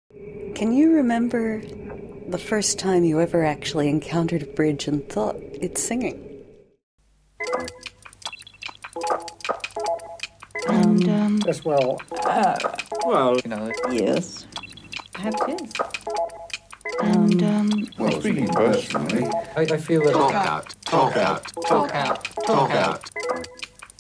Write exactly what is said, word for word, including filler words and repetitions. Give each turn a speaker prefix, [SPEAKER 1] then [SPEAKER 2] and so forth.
[SPEAKER 1] Can you remember the first time you ever actually encountered a bridge and thought it's singing?
[SPEAKER 2] And, um...
[SPEAKER 3] Yes, well... Uh, well, you know...
[SPEAKER 2] Yes.
[SPEAKER 3] I have kids.
[SPEAKER 2] And, um...
[SPEAKER 4] Well, speaking personally...
[SPEAKER 3] I, I feel that...
[SPEAKER 4] Talk out, talk out, talk out, talk out.